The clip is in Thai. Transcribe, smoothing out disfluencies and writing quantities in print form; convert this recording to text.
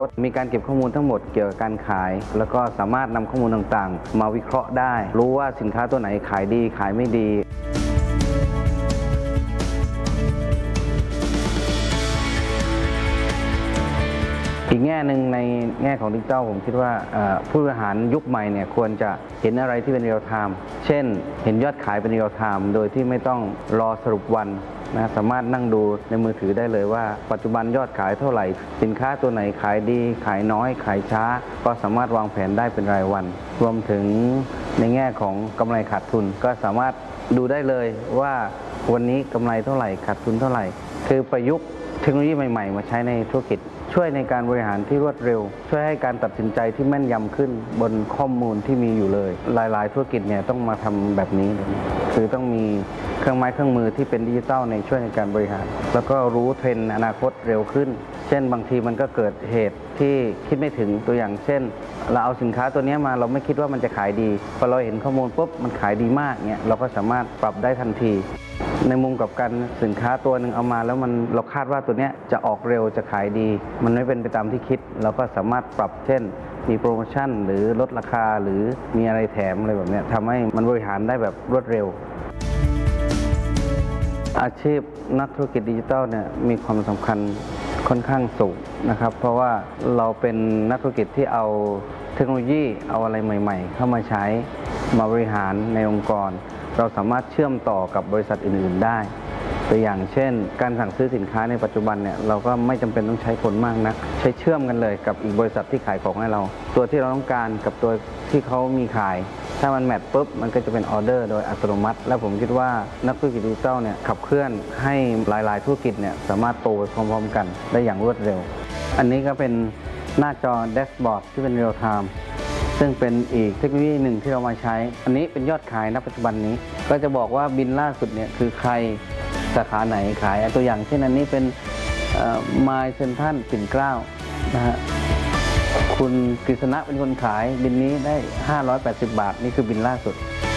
มีการเก็บข้อมูลทั้งหมดเกี่ยวกับการขายแล้วก็สามารถนำข้อมูลต่างๆมาวิเคราะห์ได้รู้ว่าสินค้าตัวไหนขายดีขายไม่ดีอีกแง่หนึ่งในแง่ของดิจิทัลผมคิดว่าผู้บริหารยุคใหม่เนี่ยควรจะเห็นอะไรที่เป็นเรียลไทม์เช่นเห็นยอดขายเป็นเรียลไทม์โดยที่ไม่ต้องรอสรุปวันนะสามารถนั่งดูในมือถือได้เลยว่าปัจจุบันยอดขายเท่าไหร่สินค้าตัวไหนขายดีขายน้อยขายช้าก็สามารถวางแผนได้เป็นรายวันรวมถึงในแง่ของกำไรขาดทุนก็สามารถดูได้เลยว่าวันนี้กำไรเท่าไหร่ขาดทุนเท่าไหร่คือประยุกต์เทคโนโลยีใหม่ๆมาใช้ในธุรกิจช่วยในการบริหารที่รวดเร็วช่วยให้การตัดสินใจที่แม่นยำขึ้นบนข้อมูลที่มีอยู่เลยหลายๆธุรกิจเนี่ยต้องมาทำแบบนี้คือต้องมีเครื่องไม้เครื่องมือที่เป็นดิจิทัลในช่วยในการบริหารแล้วก็รู้เทรนด์อนาคตเร็วขึ้นเช่นบางทีมันก็เกิดเหตุที่คิดไม่ถึงตัวอย่างเช่นเราเอาสินค้าตัวนี้มาเราไม่คิดว่ามันจะขายดีพอเราเห็นข้อมูลปุ๊บมันขายดีมากเนี่ยเราก็สามารถปรับได้ทันทีในมุมกับการสินค้าตัวหนึ่งเอามาแล้วเราคาดว่าตัวนี้จะออกเร็วจะขายดีมันไม่เป็นไปตามที่คิดเราก็สามารถปรับเช่นมีโปรโมชั่นหรือลดราคาหรือมีอะไรแถมอะไรแบบนี้ทำให้มันบริหารได้แบบรวดเร็วอาชีพนักธุรกิจดิจิทัลเนี่ยมีความสำคัญค่อนข้างสูงนะครับเพราะว่าเราเป็นนักธุรกิจที่เอาเทคโนโลยีเอาอะไรใหม่ๆเข้ามาใช้มาบริหารในองค์กรเราสามารถเชื่อมต่อกับบริษัทอื่นๆได้ตัวอย่างเช่นการสั่งซื้อสินค้าในปัจจุบันเนี่ยเราก็ไม่จำเป็นต้องใช้คนมากนักใช้เชื่อมกันเลยกับอีกบริษัทที่ขายของให้เราตัวที่เราต้องการกับตัวที่เขามีขายถ้ามันแมทปุ๊บมันก็จะเป็นออเดอร์โดยอัตโนมัติและผมคิดว่านักธุรกิจดิจิทัลเนี่ยขับเคลื่อนให้หลายๆธุรกิจเนี่ยสามารถโตไปพร้อมๆกันได้อย่างรวดเร็วอันนี้ก็เป็นหน้าจอแดชบอร์ดที่เป็นเรียลไทม์ซึ่งเป็นอีกเทคโนโลยีหนึ่งที่เรามาใช้อันนี้เป็นยอดขายณปัจจุบันนี้ก็จะบอกว่าบินล่าสุดเนี่ยคือใครสาขาไหนขายตัวอย่างเช่นอันนี้เป็นมายเซ็นทรัลปิ่นเกล้านะฮะคุณกฤษณะเป็นคนขายบินนี้ได้580 บาทนี่คือบินล่าสุด